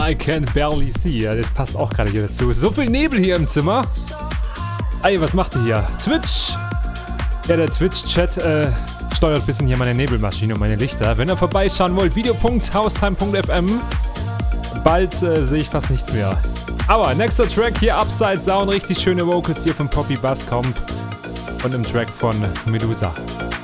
I can barely see. Ja, das passt auch gerade hier dazu. So viel Nebel hier im Zimmer. Ey, was macht ihr hier? Twitch! Ja, der Twitch-Chat steuert ein bisschen hier meine Nebelmaschine und meine Lichter. Wenn ihr vorbeischauen wollt, video.haustime.fm. Bald sehe ich fast nichts mehr. Aber nächster Track hier, Upside Down. Richtig schöne Vocals hier von Poppy Bass kommt. Und im Track von Medusa.